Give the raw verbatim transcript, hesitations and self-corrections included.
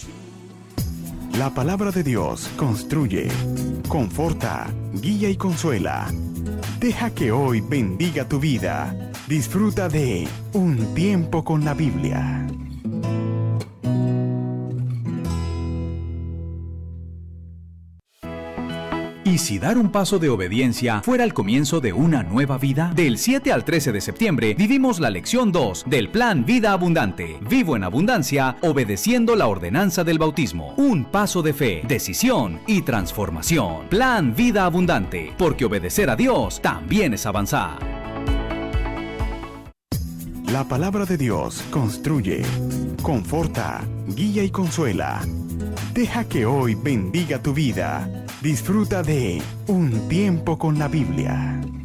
La palabra de Dios construye, conforta, guía y consuela. Deja que hoy bendiga tu vida. Disfruta de Un Tiempo con la Biblia. ¿Y si dar un paso de obediencia fuera el comienzo de una nueva vida? Del siete al trece de septiembre vivimos la lección dos del Plan Vida Abundante. Vivo en abundancia, obedeciendo la ordenanza del bautismo. Un paso de fe, decisión y transformación. Plan Vida Abundante, porque obedecer a Dios también es avanzar. La palabra de Dios construye, conforta, guía y consuela. Deja que hoy bendiga tu vida. Disfruta de Un Tiempo con la Biblia.